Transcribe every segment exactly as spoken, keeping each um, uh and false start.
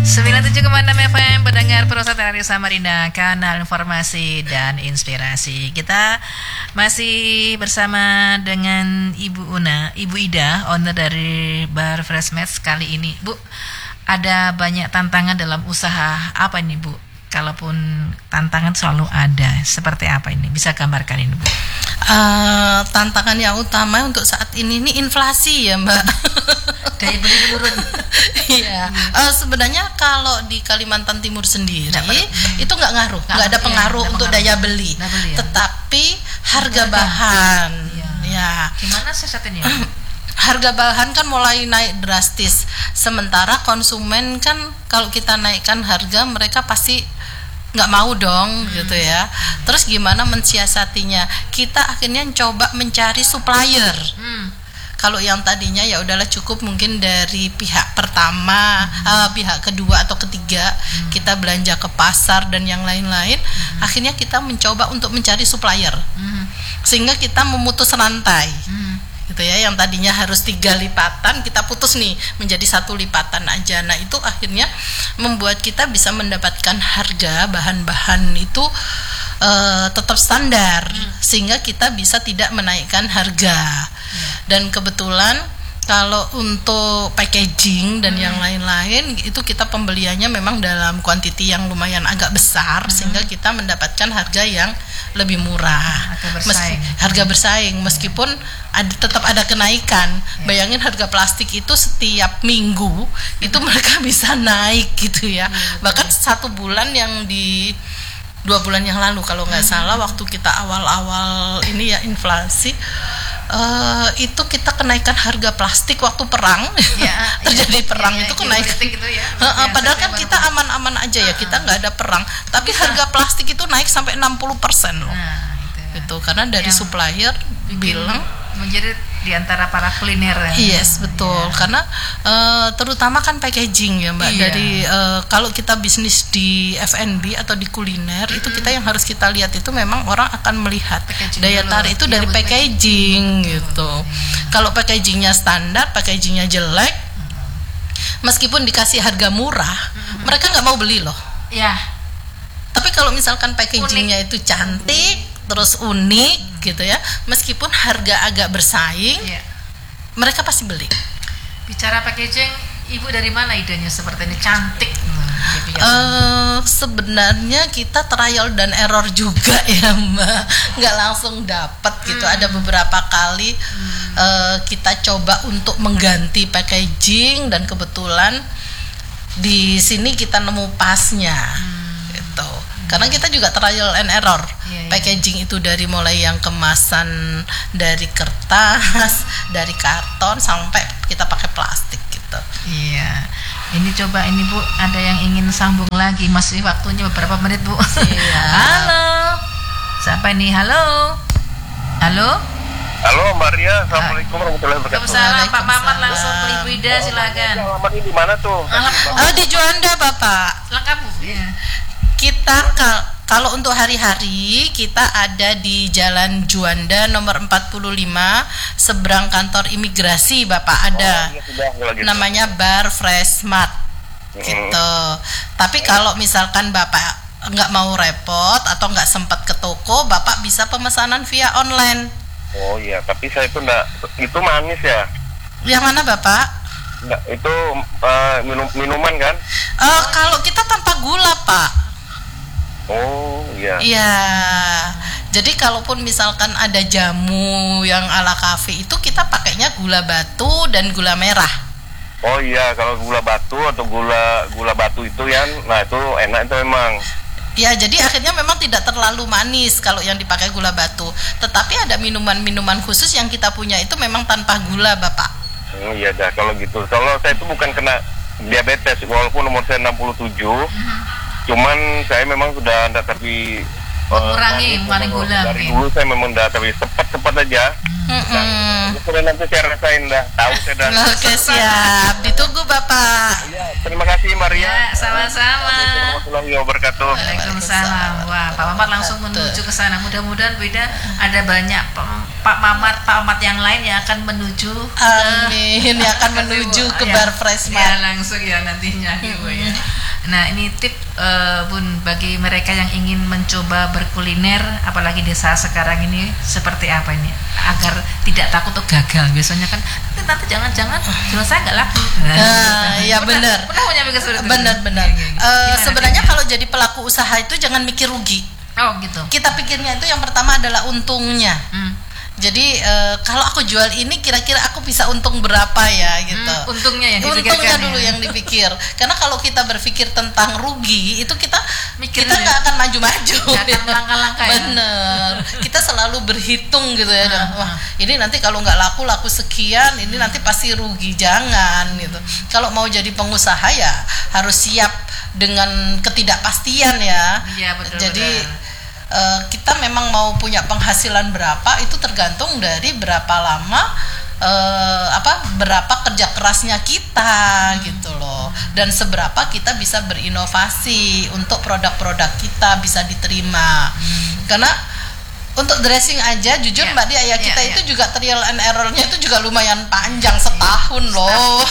sembilan puluh tujuh koma enam F M pendengar Perusahaan Radio Samarinda, kanal informasi dan inspirasi. Kita masih bersama dengan Ibu Una, Ibu Ida, owner dari Bar Fresh Match. Kali ini, Bu, ada banyak tantangan dalam usaha apa ini, Bu? Kalaupun tantangan selalu ada, seperti apa ini? Bisa gambarkan ini, Bu? Uh, tantangan yang utama untuk saat ini ini inflasi ya, Mbak. Daya beli menurun. Iya. Uh, sebenarnya kalau di Kalimantan Timur sendiri hmm. itu nggak ngaruh, nggak ada pengaruh ya, untuk pengaruh. daya beli. beli ya. Tetapi harga bahan, ya. ya. Gimana sih saat ini? Harga bahan kan mulai naik drastis. Sementara konsumen kan kalau kita naikkan harga, mereka pasti nggak mau dong, hmm. gitu ya. Terus gimana mensiasatinya? Kita akhirnya coba mencari supplier. Hmm. Kalau yang tadinya ya udahlah cukup mungkin dari pihak pertama, hmm. uh, pihak kedua atau ketiga, hmm. kita belanja ke pasar dan yang lain-lain. Hmm. Akhirnya kita mencoba untuk mencari supplier, hmm. sehingga kita memutus rantai. Hmm. Gitu ya, yang tadinya harus tiga lipatan kita putus nih menjadi satu lipatan aja. Nah itu akhirnya membuat kita bisa mendapatkan harga bahan-bahan itu uh, tetap standar, hmm. sehingga kita bisa tidak menaikkan harga. hmm. Dan kebetulan kalau untuk packaging dan hmm. yang lain-lain itu kita pembeliannya memang dalam kuantiti yang lumayan agak besar, hmm. sehingga kita mendapatkan harga yang lebih murah, harga bersaing. Meski, harga bersaing meskipun ada, tetap ada kenaikan. Ya. Bayangin harga plastik itu setiap minggu itu mereka bisa naik gitu ya. ya Bahkan satu bulan yang di dua bulan yang lalu kalau nggak hmm. salah, waktu kita awal-awal ini ya inflasi, uh, itu kita kenaikan harga plastik waktu perang. Ya, terjadi ya, perang ya, itu ya, kenaikan. Itu ya. uh, padahal kan kita aman-aman aja ya, kita nggak ada perang, tapi bisa. Harga plastik itu naik sampai enam puluh persen loh. Nah, itu, ya. Itu karena dari yang supplier bilang menjadi di antara para kuliner. Yes, betul. Ya. Karena uh, terutama kan packaging ya, Mbak. Iya. Dari uh, kalau kita bisnis di F and B atau di kuliner, mm-hmm. itu kita yang harus kita lihat itu memang orang akan melihat packaging daya tarik itu ya, dari packaging, packaging gitu. Hmm. Kalau packagingnya standar, packagingnya jelek, hmm. meskipun dikasih harga murah, hmm. mereka nggak mau beli loh. Ya. Tapi kalau misalkan packagingnya itu cantik, terus unik gitu ya, meskipun harga agak bersaing, yeah. mereka pasti beli. Bicara packaging, Ibu dari mana idenya seperti ini cantik? Uh, sebenarnya kita trial dan error juga ya, Mbak, nggak langsung dapat gitu. Hmm. Ada beberapa kali hmm. uh, kita coba untuk mengganti packaging dan kebetulan di sini kita nemu pasnya. Hmm. Gitu. Karena kita juga trial and error. Yeah, yeah. Packaging itu dari mulai yang kemasan dari kertas, dari karton sampai kita pakai plastik gitu. Iya. Yeah. Ini coba ini Bu, ada yang ingin sambung lagi, masih waktunya beberapa menit, Bu. Iya. Halo. Siapa ini? Halo. Halo. Halo Mbak Ria, assalamualaikum warahmatullahi wabarakatuh. Waalaikumsalam. Pak Mamat langsung ke Ibu Ida, oh, silakan. Alamat ini di mana tuh? Oh, di Juanda, Bapak. Lengkap Bu. Iya. Kita kal- kalau untuk hari-hari kita ada di Jalan Juanda nomor empat puluh lima seberang kantor imigrasi, Bapak ada. Oh, iya, sudah, gitu. Namanya Bar Fresh Mart. Mm-hmm. Gitu. Tapi kalau misalkan Bapak nggak mau repot atau nggak sempat ke toko, Bapak bisa pemesanan via online. Oh iya, tapi saya itu enggak, itu manis ya. Yang mana Bapak? Enggak, itu uh, minum minuman kan? Uh, kalau kita tanpa gula, Pak. Oh iya. Iya. Jadi kalaupun misalkan ada jamu yang ala kafe itu kita pakainya gula batu dan gula merah. Oh iya, kalau gula batu atau gula gula batu itu yang, nah itu enak itu memang. Ya, jadi akhirnya memang tidak terlalu manis kalau yang dipakai gula batu. Tetapi ada minuman-minuman khusus yang kita punya itu memang tanpa gula, Bapak. Oh iya dah, kalau gitu. Kalau saya itu bukan kena diabetes, walaupun umur saya enam puluh tujuh. Mm-hmm. Cuman saya memang sudah tidak tapi mengurangi mengurangi gula. Dari dulu saya memang tidak tapi cepat-cepat aja. Hmm. Dan nanti saya rasain dah, tahu saya dah. Oke, siap. Ditunggu Bapak. Iya. Terima kasih Maria. Ya, sama-sama. Assalamualaikum warahmatullahi wabarakatuh. Waalaikumsalam. Wah, Pak Mamat langsung menuju ke sana. Mudah-mudahan beda ada banyak Pak Mamat, Pak Mamat yang lain yang akan menuju. Amin. Yang akan menuju ke ya, Bar Freshmart. Ya, langsung ya nantinya Ibu ya. Nah, ini tip uh, Bun bagi mereka yang ingin mencoba berkuliner apalagi di saat sekarang ini seperti apa ini agar tidak takut atau gagal. Biasanya kan nanti, nanti jangan-jangan jual saya nggak laku. Nah, ya benar. Benar-benar. Uh, sebenarnya kalau jadi pelaku usaha itu jangan mikir rugi. Oh gitu. Kita pikirnya itu yang pertama adalah untungnya. Hmm. Jadi uh, kalau aku jual ini kira-kira aku bisa untung berapa ya gitu. Hmm, untungnya yang dipikirkan. Untungnya dulu ya. yang dipikir. Karena kalau kita berpikir tentang rugi itu kita Mikir kita nggak akan maju-maju. Nggak akan langkah-langkah ya. Bener. Kita selalu berhitung gitu ya. Uh, Wah, ini nanti kalau nggak laku laku sekian, ini nanti pasti rugi. Jangan gitu. Kalau mau jadi pengusaha ya harus siap dengan ketidakpastian ya. Iya betul. Jadi betul. Uh, kita memang mau punya penghasilan berapa itu tergantung dari berapa lama uh, apa berapa kerja kerasnya kita gitu loh, dan seberapa kita bisa berinovasi untuk produk-produk kita bisa diterima. hmm. Karena untuk dressing aja jujur yeah. Mbak Dia ya kita yeah, itu yeah. juga trial and errornya itu juga lumayan panjang, setahun loh.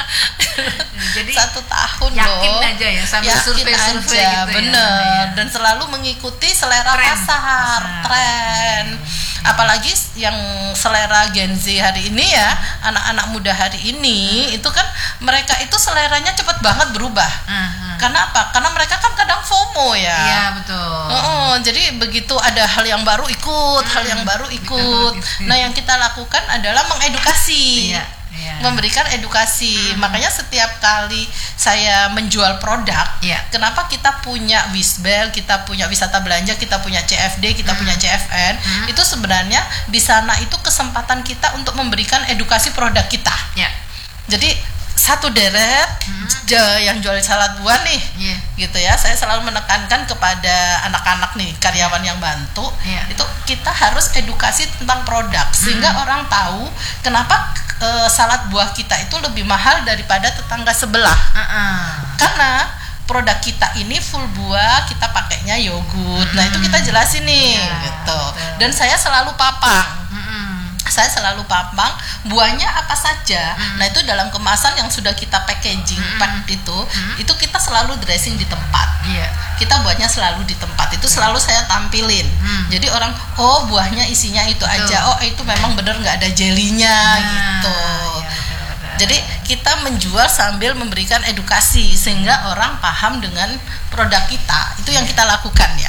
Jadi satu tahun yakin loh. aja ya sambil yakin survei-survei aja, gitu bener ya. Dan selalu mengikuti selera Tren. pasar, pasar. tren. Apalagi yang selera Gen Z hari ini ya, anak-anak muda hari ini itu kan mereka itu seleranya cepat banget berubah. Uh-huh. Karena apa? Karena mereka kan kadang FOMO ya. Iya betul. Oh, jadi begitu ada hal yang baru ikut, hmm. hal yang baru ikut. Nah, yang kita lakukan adalah mengedukasi. Iya. Yeah. Memberikan edukasi. hmm. Makanya setiap kali saya menjual produk, yeah. kenapa kita punya Wisbel, kita punya wisata belanja, kita punya C F D, kita hmm. punya C F N, hmm. itu sebenarnya di sana itu kesempatan kita untuk memberikan edukasi produk kita. Yeah. Jadi satu deret hmm. yang jual salad buah nih, yeah. gitu ya. Saya selalu menekankan kepada anak-anak nih, karyawan yang bantu, yeah. itu kita harus edukasi tentang produk sehingga hmm. orang tahu kenapa Uh, salad buah kita itu lebih mahal daripada tetangga sebelah. uh-uh. Karena produk kita ini full buah, kita pakainya yogurt. hmm. Nah itu kita jelasin nih, ya, gitu. Betul. Dan saya selalu papang. hmm. Saya selalu papang buahnya apa saja. hmm. Nah itu dalam kemasan yang sudah kita packaging hmm. pack itu, hmm. itu kita selalu dressing di tempat. yeah. Kita buatnya selalu di tempat itu selalu saya tampilin. hmm. Jadi orang oh buahnya isinya itu Betul. aja, oh itu memang bener nggak ada jelinya nah, gitu. Ya, betul, betul. Jadi kita menjual sambil memberikan edukasi sehingga orang paham dengan produk kita. Itu yang kita lakukan ya.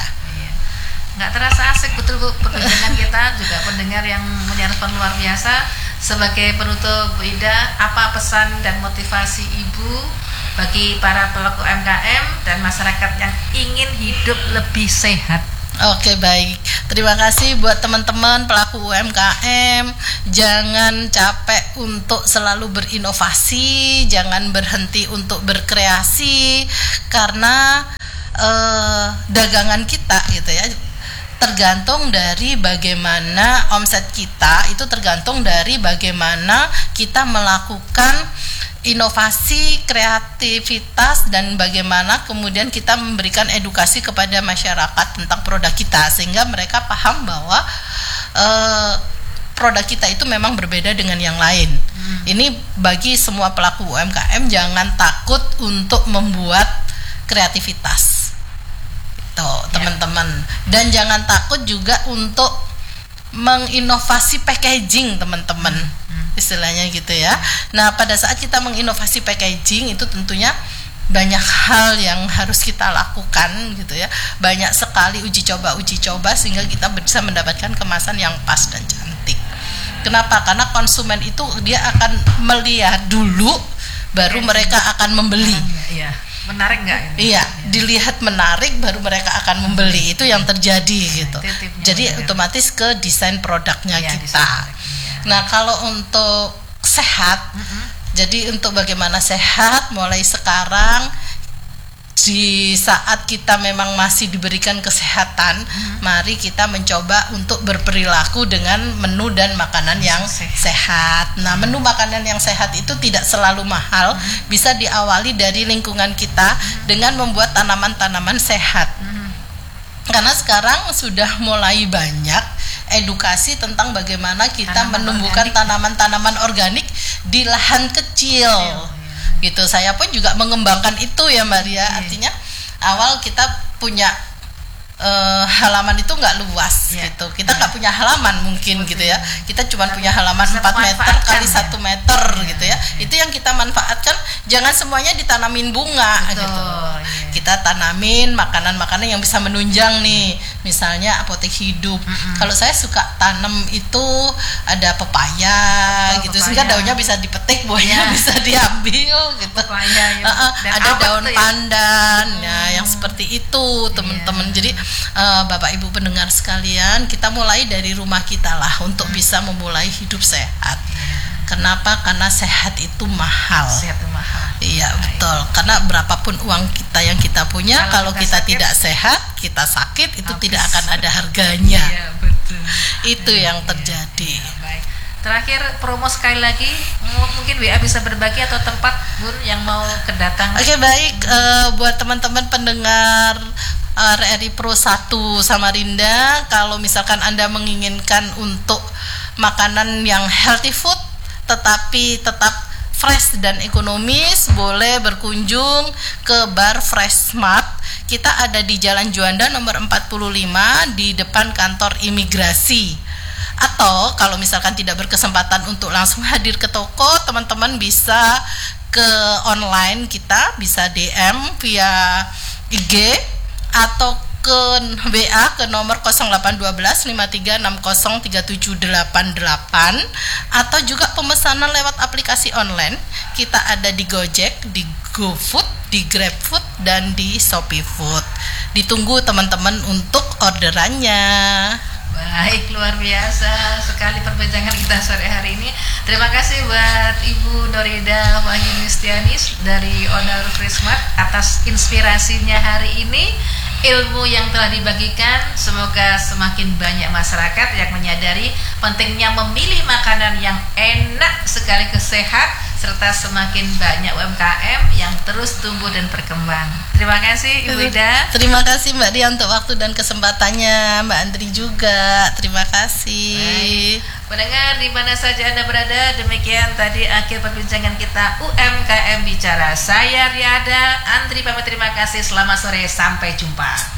Nggak terasa asik betul Bu perbincangan kita, juga pendengar yang punya respon luar biasa. Sebagai penutup Bu Ida, apa pesan dan motivasi Ibu bagi para pelaku U M K M dan masyarakat yang ingin hidup lebih sehat? Oke, baik. Terima kasih buat teman-teman pelaku U M K M. Jangan capek untuk selalu berinovasi, jangan berhenti untuk berkreasi, karena eh, dagangan kita gitu ya tergantung dari bagaimana omset kita, itu tergantung dari bagaimana kita melakukan inovasi, kreativitas, dan bagaimana kemudian kita memberikan edukasi kepada masyarakat tentang produk kita sehingga mereka paham bahwa eh, produk kita itu memang berbeda dengan yang lain. hmm. Ini bagi semua pelaku U M K M, jangan takut untuk membuat kreativitas tuh teman-teman, dan jangan takut juga untuk menginovasi packaging teman-teman, hmm. istilahnya gitu ya. Nah pada saat kita menginovasi packaging itu tentunya banyak hal yang harus kita lakukan gitu ya, banyak sekali uji coba uji coba sehingga kita bisa mendapatkan kemasan yang pas dan cantik. Kenapa? Karena konsumen itu dia akan melihat dulu baru mereka akan membeli. Iya. Menarik nggak? Iya, ya. Dilihat menarik baru mereka akan membeli. Itu yang terjadi gitu. Titipnya Jadi ya. otomatis ke desain produknya ya, kita. ya. Nah kalau untuk sehat, mm-hmm. jadi untuk bagaimana sehat mulai sekarang di saat kita memang masih diberikan kesehatan, hmm. mari kita mencoba untuk berperilaku dengan menu dan makanan yang sehat. sehat. Nah, menu makanan yang sehat itu tidak selalu mahal, hmm. bisa diawali dari lingkungan kita hmm. dengan membuat tanaman-tanaman sehat. Hmm. Karena sekarang sudah mulai banyak edukasi tentang bagaimana kita tanaman menumbuhkan organik. tanaman-tanaman organik di lahan kecil. Hmm. Gitu, saya pun juga mengembangkan itu ya Mbak Ria. Yeah. Artinya awal kita punya uh, halaman itu nggak luas, yeah. gitu. Kita nggak yeah. punya halaman mungkin, okay. gitu ya. Kita cuma punya halaman empat meter kali satu meter, yeah. gitu ya. Yeah. Itu yang kita manfaatkan. Jangan semuanya ditanamin bunga, betul, gitu. Yeah. Kita tanamin makanan-makanan yang bisa menunjang nih. Misalnya apotek hidup. Mm-hmm. Kalau saya suka tanam itu ada pepaya, betul, gitu. Pepaya. Sehingga daunnya bisa dipetik, buahnya yeah. bisa diambil, gitu. Pepaya, ya. uh-uh. Ada daun ya? pandan, hmm. ya, yang seperti itu, teman-teman. Yeah. Jadi uh, Bapak Ibu pendengar sekalian, kita mulai dari rumah kita lah untuk hmm. bisa memulai hidup sehat. Yeah. Kenapa? Karena sehat itu mahal. Sehat itu mahal. Iya, baik. Betul. Karena berapapun uang kita yang kita punya, kalau, kalau kita, kita tidak sehat, kita sakit, itu habis. Tidak akan ada harganya. Iya, betul. Itu ya, yang terjadi. Ya, baik. Terakhir promo sekali lagi, mungkin W A bisa berbagi atau tempat Bun yang mau kedatangan. Oke, baik. Uh, buat teman-teman pendengar uh, R R I Pro satu Samarinda, kalau misalkan Anda menginginkan untuk makanan yang healthy food tetapi tetap fresh dan ekonomis, boleh berkunjung ke Bar Fresh Smart. Kita ada di Jalan Juanda nomor empat puluh lima di depan kantor imigrasi. Atau kalau misalkan tidak berkesempatan untuk langsung hadir ke toko, teman-teman bisa ke online kita, bisa D M via I G atau ke W A ke nomor nol delapan satu dua lima tiga enam nol tiga tujuh delapan delapan, atau juga pemesanan lewat aplikasi online. Kita ada di Gojek, di GoFood, di GrabFood, dan di Shopee Food. Ditunggu teman-teman untuk orderannya. Baik, luar biasa sekali perbincangan kita sore hari ini. Terima kasih buat Ibu Norida Wahyunistianis dari Owner Fresh-Mart atas inspirasinya hari ini. Ilmu yang telah dibagikan, semoga semakin banyak masyarakat yang menyadari pentingnya memilih makanan yang enak sekaligus sehat, serta semakin banyak U M K M yang terus tumbuh dan berkembang. Terima kasih Ibu Ida. Terima kasih Mbak Dia untuk waktu dan kesempatannya. Mbak Andri juga, terima kasih. Baik. Pendengar di mana saja Anda berada, demikian tadi akhir perbincangan kita U M K M Bicara. Saya Riada Andri pamit, terima kasih, selamat sore, sampai jumpa.